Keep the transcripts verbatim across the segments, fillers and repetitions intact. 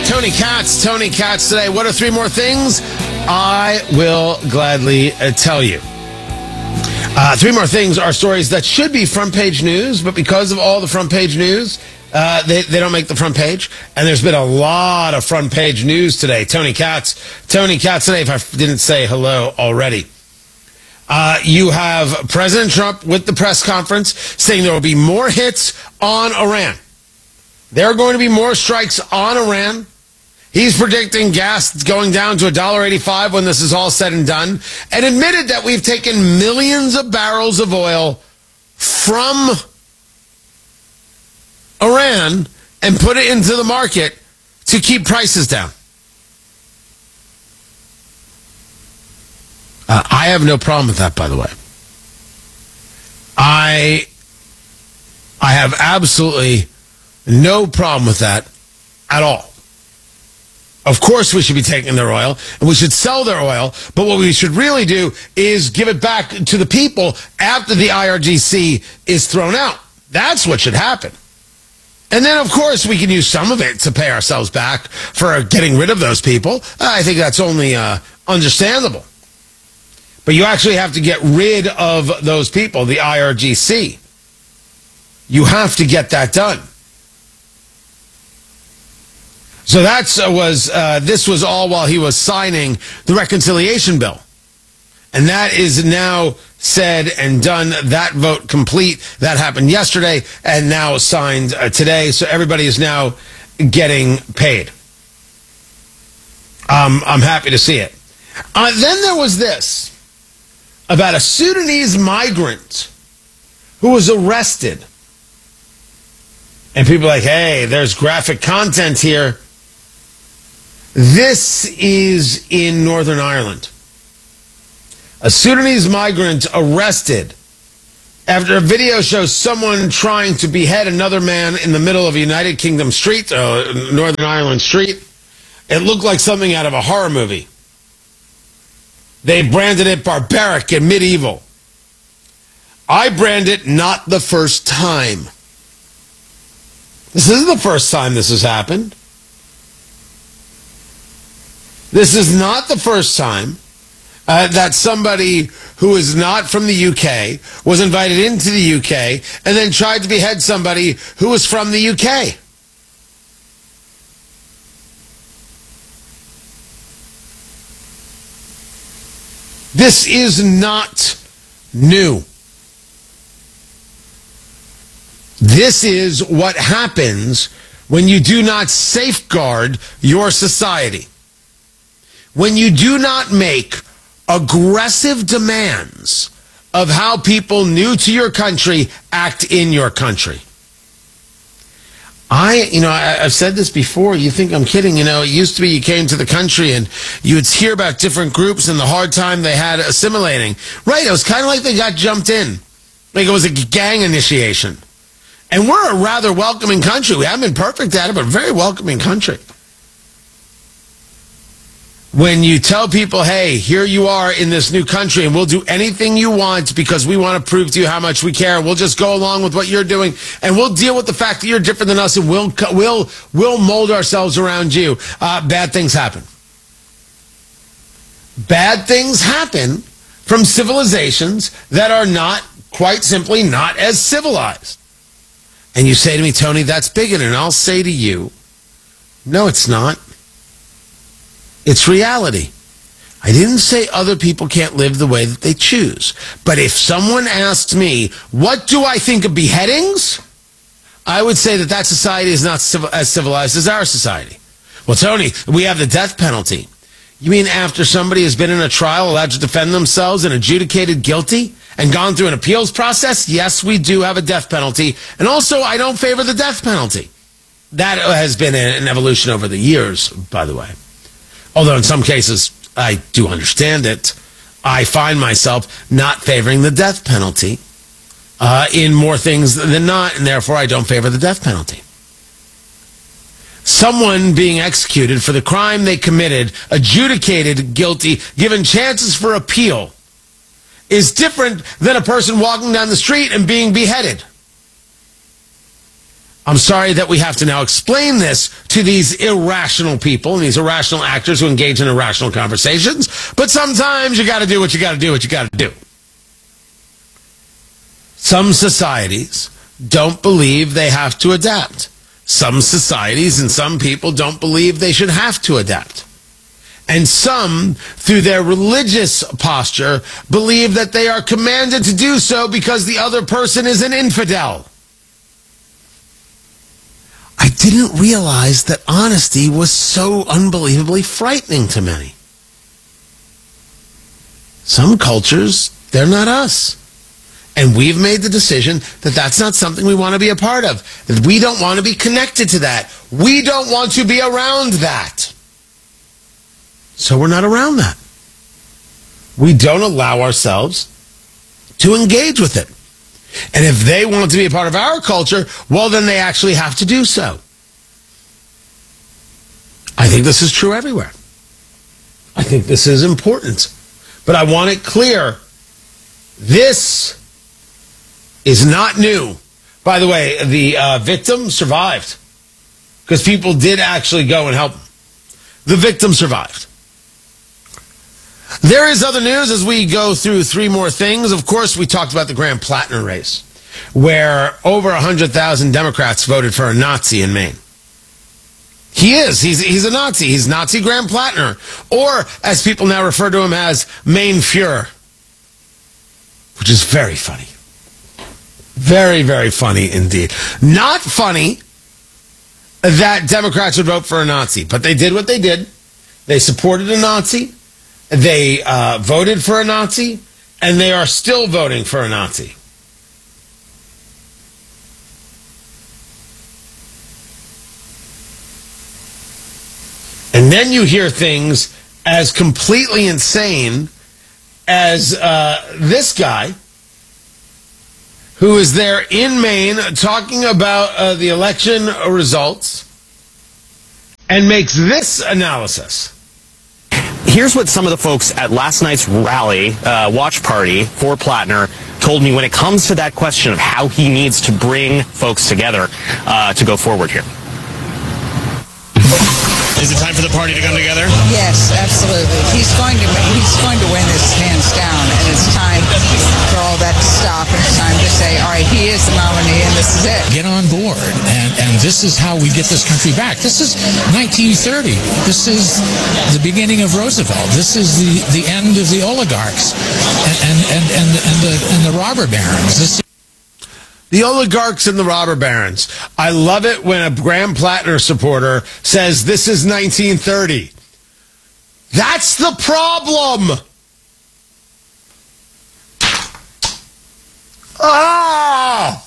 Tony Katz, Tony Katz today. What are three more things? I will gladly uh, tell you. Uh, three more things are stories that should be front page news, but because of all the front page news, uh, they, they don't make the front page. And there's been a lot of front page news today. Tony Katz, Tony Katz today, if I didn't say hello already. Uh, you have President Trump with the press conference saying there will be more hits on Iran. There are going to be more strikes on Iran. He's predicting gas going down to one dollar eighty-five when this is all said and done, and admitted that we've taken millions of barrels of oil from Iran and put it into the market to keep prices down. Uh, I have no problem with that, by the way. I, I have absolutely no problem with that at all. Of course we should be taking their oil, and we should sell their oil, but what we should really do is give it back to the people after the I R G C is thrown out. That's what should happen. And then, of course, we can use some of it to pay ourselves back for getting rid of those people. I think that's only uh, understandable. But you actually have to get rid of those people, the I R G C. You have to get that done. So that's uh, was uh, this was all while he was signing the reconciliation bill. And that is now said and done. That vote complete. That happened yesterday and now signed uh, today. So everybody is now getting paid. Um, I'm happy to see it. Uh, then there was this about a Sudanese migrant who was arrested. And people are like, hey, there's graphic content here. This is in Northern Ireland. A Sudanese migrant arrested after a video shows someone trying to behead another man in the middle of a United Kingdom street, uh, Northern Ireland street. It looked like something out of a horror movie. They branded it barbaric and medieval. I brand it not the first time. This isn't the first time this has happened. This is not the first time uh, that somebody who is not from the U K was invited into the U K and then tried to behead somebody who was from the U K. This is not new. This is what happens when you do not safeguard your society. When you do not make aggressive demands of how people new to your country act in your country. I, you know, I, I've said this before. You think I'm kidding. You know, it used to be you came to the country and you would hear about different groups and the hard time they had assimilating. Right, it was kind of like they got jumped in. Like it was a gang initiation. And we're a rather welcoming country. We haven't been perfect at it, but a very welcoming country. When you tell people, hey, here you are in this new country and we'll do anything you want because we want to prove to you how much we care. We'll just go along with what you're doing and we'll deal with the fact that you're different than us and we'll we'll we'll mold ourselves around you. Uh, bad things happen. Bad things happen from civilizations that are not, quite simply, not as civilized. And you say to me, Tony, that's bigoted. And I'll say to you, no, it's not. It's reality. I didn't say other people can't live the way that they choose. But if someone asked me, what do I think of beheadings? I would say that that society is not civil, as civilized as our society. Well, Tony, we have the death penalty. You mean after somebody has been in a trial, allowed to defend themselves and adjudicated guilty and gone through an appeals process? Yes, we do have a death penalty. And also, I don't favor the death penalty. That has been an evolution over the years, by the way. Although in some cases, I do understand it. I find myself not favoring the death penalty uh, in more things than not, and therefore I don't favor the death penalty. Someone being executed for the crime they committed, adjudicated guilty, given chances for appeal, is different than a person walking down the street and being beheaded. I'm sorry that we have to now explain this to these irrational people and these irrational actors who engage in irrational conversations. But sometimes you got to do what you got to do, what you got to do. Some societies don't believe they have to adapt. Some societies and some people don't believe they should have to adapt. And some, through their religious posture, believe that they are commanded to do so because the other person is an infidel. I didn't realize that honesty was so unbelievably frightening to many. Some cultures, they're not us. And we've made the decision that that's not something we want to be a part of. That we don't want to be connected to that. We don't want to be around that. So we're not around that. We don't allow ourselves to engage with it. And if they want to be a part of our culture, well, then they actually have to do so. I think this is true everywhere. I think this is important. But I want it clear. This is not new. By the way, the uh, victim survived because people did actually go and help him. The victim survived. There is other news as we go through three more things. Of course, we talked about the Graham Plattner race, where over one hundred thousand Democrats voted for a Nazi in Maine. He is. He's, he's a Nazi. He's Nazi Graham Plattner, or as people now refer to him as Maine Fuhrer, which is very funny. Very, very funny indeed. Not funny that Democrats would vote for a Nazi, but they did what they did. They supported a Nazi. They uh, voted for a Nazi, and they are still voting for a Nazi. And then you hear things as completely insane as uh, this guy, who is there in Maine talking about uh, the election results and makes this analysis. Here's what some of the folks at last night's rally, uh, watch party for Plattner, told me when it comes to that question of how he needs to bring folks together uh, to go forward here. Is it time for the party to come together? Yes, absolutely. He's going to he's going to win this hands down, and it's time for all that to stop. And it's time to say, all right, he is the nominee, and this is it. Get on board, and, and this is how we get this country back. This is nineteen thirty. This is the beginning of Roosevelt. This is the, the end of the oligarchs and and, and, and, and, the, and the robber barons. This The oligarchs and the robber barons. I love it when a Graham Plattner supporter says this is nineteen thirty. That's the problem. Ah!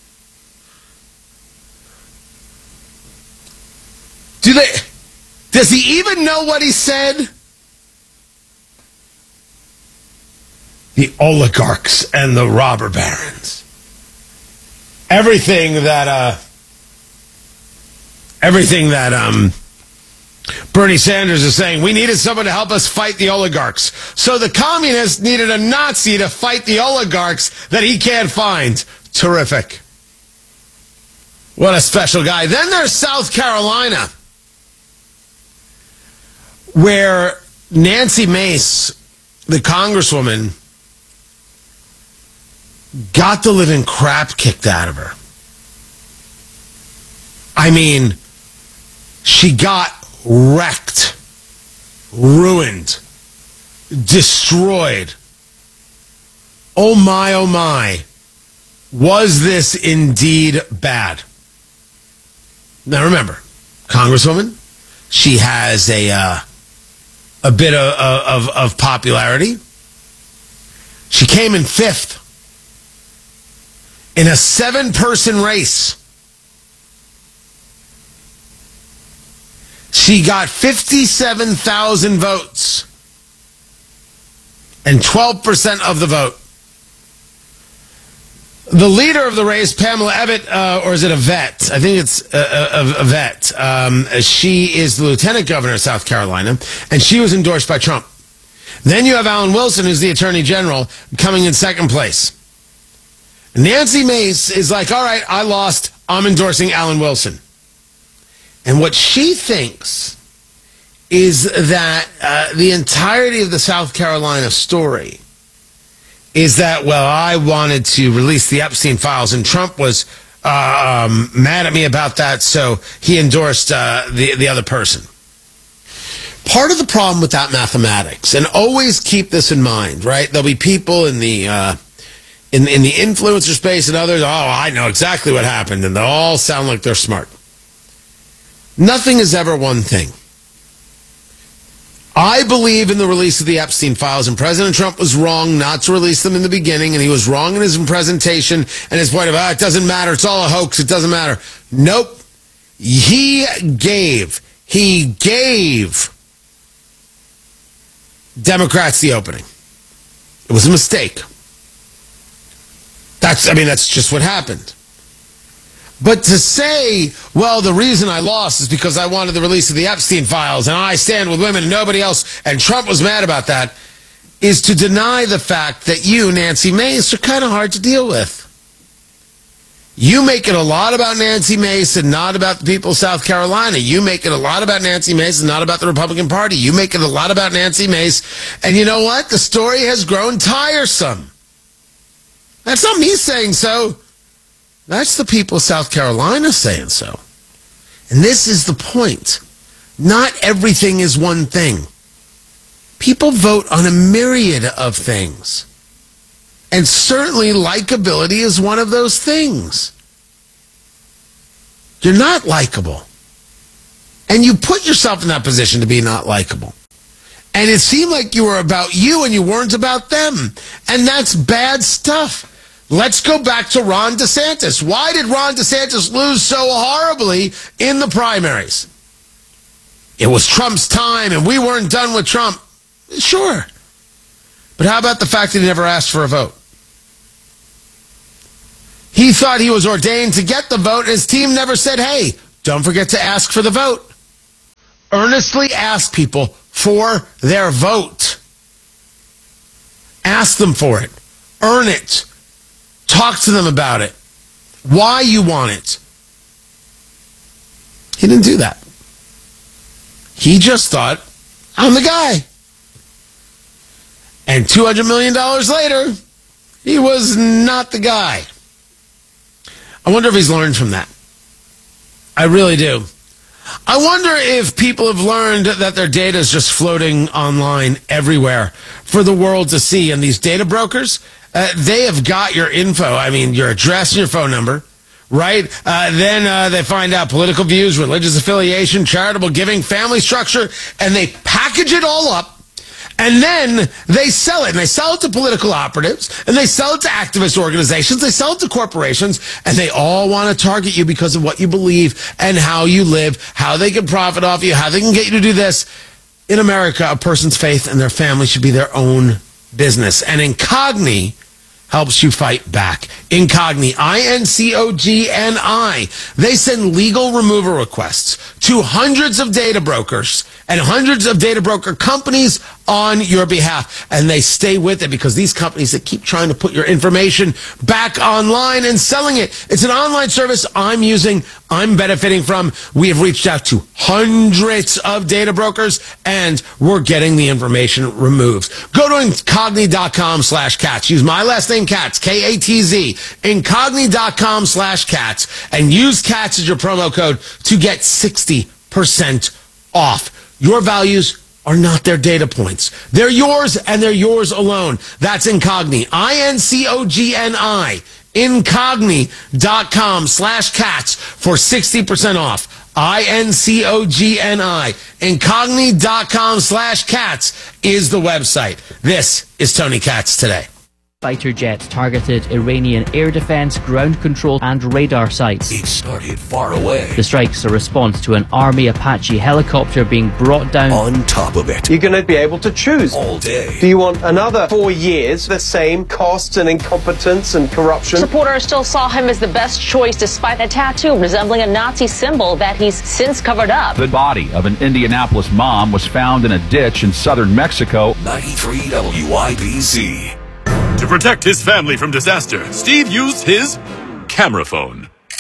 Do they? Does he even know what he said? The oligarchs and the robber barons. Everything that, uh, everything that, um, Bernie Sanders is saying, we needed someone to help us fight the oligarchs. So the communists needed a Nazi to fight the oligarchs that he can't find. Terrific. What a special guy. Then there's South Carolina, where Nancy Mace, the congresswoman, got the living crap kicked out of her. I mean, she got wrecked, ruined, destroyed. Oh my, oh my. Was this indeed bad? Now remember, Congresswoman, she has a uh, a bit of, of, of popularity. She came in fifth in a seven-person race. She got fifty-seven thousand votes and twelve percent of the vote. The leader of the race, Pamela Abbott, uh, or is it Yvette? I think it's uh, Yvette. Um, she is the lieutenant governor of South Carolina, and she was endorsed by Trump. Then you have Alan Wilson, who's the attorney general, coming in second place. Nancy Mace is like, all right, I lost. I'm endorsing Alan Wilson. And what she thinks is that uh, the entirety of the South Carolina story is that, well, I wanted to release the Epstein files, and Trump was uh, um, mad at me about that, so he endorsed uh, the, the other person. Part of the problem with that mathematics, and always keep this in mind, right? There'll be people in the uh, in, in the influencer space and others, oh, I know exactly what happened, and they all sound like they're smart. Nothing is ever one thing. I believe in the release of the Epstein files, and President Trump was wrong not to release them in the beginning, and he was wrong in his presentation and his point of, ah, it doesn't matter, it's all a hoax, it doesn't matter. Nope. He gave, he gave Democrats the opening. It was a mistake. That's, I mean, that's just what happened. But to say, well, the reason I lost is because I wanted the release of the Epstein files and I stand with women and nobody else, and Trump was mad about that, is to deny the fact that you, Nancy Mace, are kind of hard to deal with. You make it a lot about Nancy Mace and not about the people of South Carolina. You make it a lot about Nancy Mace and not about the Republican Party. You make it a lot about Nancy Mace. And you know what? The story has grown tiresome. That's not me saying so. That's the people of South Carolina saying so. And this is the point. Not everything is one thing. People vote on a myriad of things. And certainly likability is one of those things. You're not likable. And you put yourself in that position to be not likable. And it seemed like you were about you and you weren't about them. And that's bad stuff. Let's go back to Ron DeSantis. Why did Ron DeSantis lose so horribly in the primaries? It was Trump's time and we weren't done with Trump. Sure. But how about the fact that he never asked for a vote? He thought he was ordained to get the vote, and his team never said, hey, don't forget to ask for the vote. Earnestly ask people for their vote. Ask them for it. Earn it. Talk to them about it. Why you want it. He didn't do that. He just thought, I'm the guy. And two hundred million dollars later, he was not the guy. I wonder if he's learned from that. I really do. I wonder if people have learned that their data is just floating online everywhere for the world to see. And these data brokers, uh, they have got your info. I mean, your address and your phone number, right? Uh, then uh, they find out political views, religious affiliation, charitable giving, family structure, and they package it all up. And then they sell it, and they sell it to political operatives, and they sell it to activist organizations, they sell it to corporations, and they all want to target you because of what you believe and how you live, how they can profit off you, how they can get you to do this. In America, a person's faith and their family should be their own business. And Incogni helps you fight back. Incogni, I N C O G N I. They send legal removal requests to hundreds of data brokers and hundreds of data broker companies on your behalf. And they stay with it because these companies that keep trying to put your information back online and selling it. It's an online service I'm using, I'm benefiting from. We have reached out to hundreds of data brokers and we're getting the information removed. Go to incogni.com slash cats. Use my last name, Katz, K A T Z, incogni.com slash cats, and use cats as your promo code to get sixty percent off. Your values are not their data points. They're yours and they're yours alone. That's Incogni. I N C O G N I. Incogni.com slash cats for sixty percent off. I N C O G N I. Incogni.com slash cats is the website. This is Tony Katz Today. Fighter jets targeted Iranian air defense, ground control and radar sites. It started far away. The strike's a response to an Army Apache helicopter being brought down. On top of it. You're going to be able to choose. All day. Do you want another four years, the same costs and incompetence and corruption? Supporters still saw him as the best choice despite a tattoo resembling a Nazi symbol that he's since covered up. The body of an Indianapolis mom was found in a ditch in southern Mexico. ninety-three W I B C. To protect his family from disaster, Steve used his camera phone.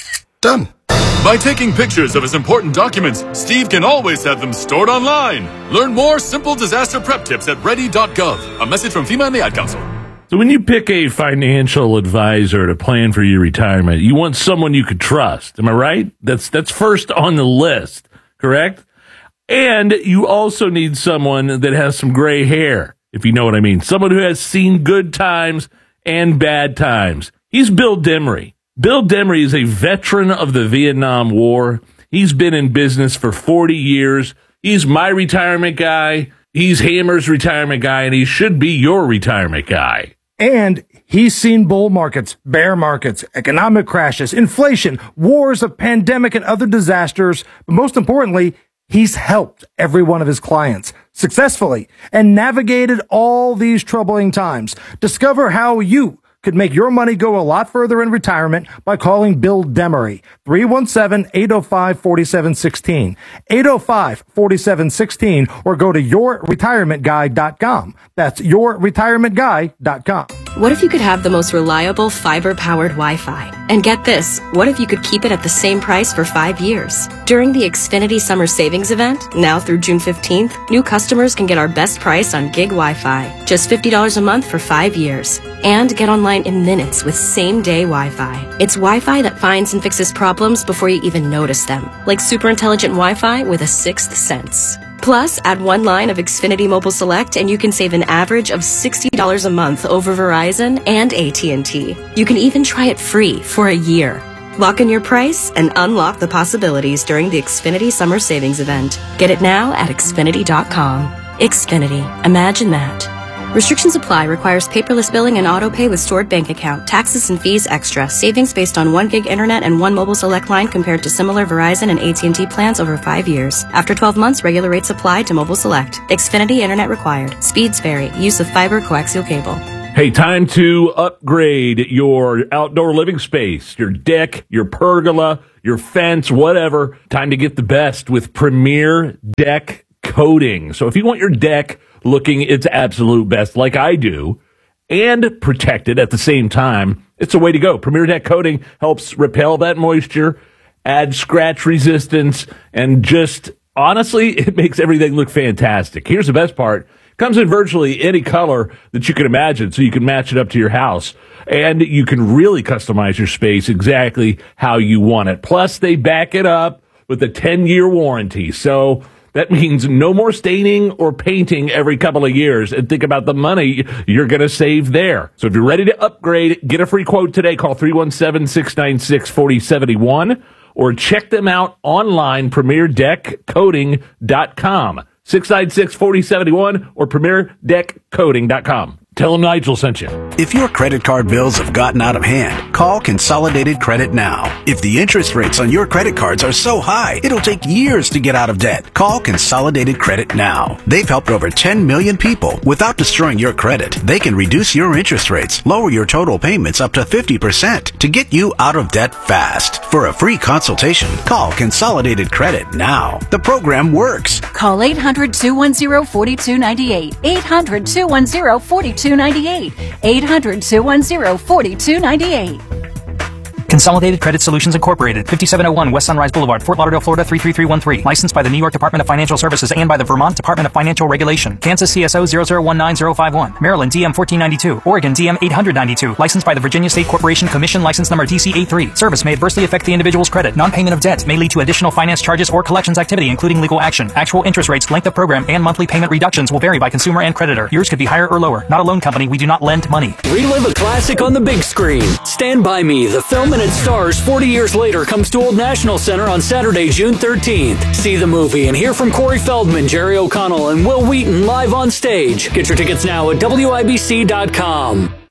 Done. By taking pictures of his important documents, Steve can always have them stored online. Learn more simple disaster prep tips at ready dot gov. A message from FEMA and the Ad Council. So when you pick a financial advisor to plan for your retirement, you want someone you could trust. Am I right? That's that's first on the list, correct? And you also need someone that has some gray hair, if you know what I mean. Someone who has seen good times and bad times. He's Bill Demery. Bill Demery is a veteran of the Vietnam War. He's been in business for forty years. He's my retirement guy. He's Hammer's retirement guy, and he should be your retirement guy. And he's seen bull markets, bear markets, economic crashes, inflation, wars, a pandemic, and other disasters. But most importantly, he's helped every one of his clients successfully and navigated all these troubling times. Discover how you could make your money go a lot further in retirement by calling Bill Demery, three one seven, eight oh five, four seven one six, eight oh five, four seven one six, or go to your retirement guy dot com. That's your retirement guy dot com. What if you could have the most reliable fiber-powered Wi-Fi? And get this, what if you could keep it at the same price for five years? During the Xfinity Summer Savings Event, now through June fifteenth, new customers can get our best price on gig Wi-Fi, just fifty dollars a month for five years. And get online in minutes with same-day Wi-Fi. It's Wi-Fi that finds and fixes problems before you even notice them, like super intelligent Wi-Fi with a sixth sense. Plus, add one line of Xfinity Mobile Select and you can save an average of sixty dollars a month over Verizon and A T and T. You can even try it free for a year. Lock in your price and unlock the possibilities during the Xfinity Summer Savings Event. Get it now at Xfinity dot com. Xfinity. Imagine that. Restrictions apply. Requires paperless billing and auto pay with stored bank account. Taxes and fees extra. Savings based on one gig internet and one mobile select line compared to similar Verizon and A T and T plans over five years. After twelve months, regular rates apply to mobile select. Xfinity internet required. Speeds vary. Use of fiber coaxial cable. Hey, time to upgrade your outdoor living space, your deck, your pergola, your fence, whatever. Time to get the best with Premier Deck Coating. So if you want your deck looking its absolute best like I do and protected at the same time, it's a way to go. Premier Deck Coating helps repel that moisture, add scratch resistance, and just honestly, it makes everything look fantastic. Here's the best part. Comes in virtually any color that you can imagine, so you can match it up to your house. And you can really customize your space exactly how you want it. Plus, they back it up with a ten-year warranty. So that means no more staining or painting every couple of years. And think about the money you're going to save there. So if you're ready to upgrade, get a free quote today. Call three one seven, six nine six, four oh seven one or check them out online, premier deck coating dot com. six nine six, four oh seven one or premier deck coating dot com. Tell them Nigel sent you. If your credit card bills have gotten out of hand, call Consolidated Credit now. If the interest rates on your credit cards are so high, it'll take years to get out of debt. Call Consolidated Credit now. They've helped over ten million people without destroying your credit. They can reduce your interest rates, lower your total payments up to fifty percent to get you out of debt fast. For a free consultation, call Consolidated Credit now. The program works. Call eight hundred, two one zero, four two nine eight. eight hundred, two one zero, four two nine eight. eight hundred, two one zero, four two nine eight. Consolidated Credit Solutions Incorporated, fifty-seven oh one West Sunrise Boulevard, Fort Lauderdale, Florida three three three one three. Licensed by the New York Department of Financial Services and by the Vermont Department of Financial Regulation. Kansas C S O zero zero one nine zero five one. Maryland D M fourteen ninety-two. Oregon D M eight ninety-two. Licensed by the Virginia State Corporation Commission License Number D C eighty-three. Service may adversely affect the individual's credit. Non-payment of debt may lead to additional finance charges or collections activity, including legal action. Actual interest rates, length of program, and monthly payment reductions will vary by consumer and creditor. Yours could be higher or lower. Not a loan company. We do not lend money. Relive a classic on the big screen. Stand By Me, the film and its stars forty years later, comes to Old National Center on Saturday, June thirteenth. See the movie and hear from Corey Feldman, Jerry O'Connell, and Will Wheaton live on stage. Get your tickets now at W I B C dot com.